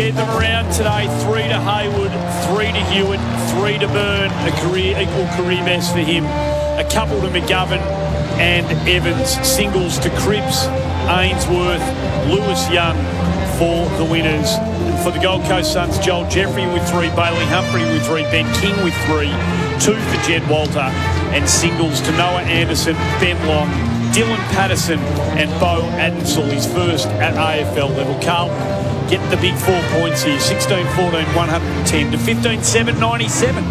led them around today. 3 to Hayward, 3 to Hewitt, 3 to Byrne. Equal career best for him. A couple to McGovern and Evans. Singles to Cripps, Ainsworth, Lewis Young for the winners. And for the Gold Coast Suns, Joel Jeffrey with 3, Bailey Humphrey with 3, Ben King with 3, 2 for Jed Walter, and singles to Noah Anderson, Ben Long, Dylan Patterson and Bo Adensall, his first at AFL level. Carlton get the big 4 points here, 16-14, 110 to 15-7, 97.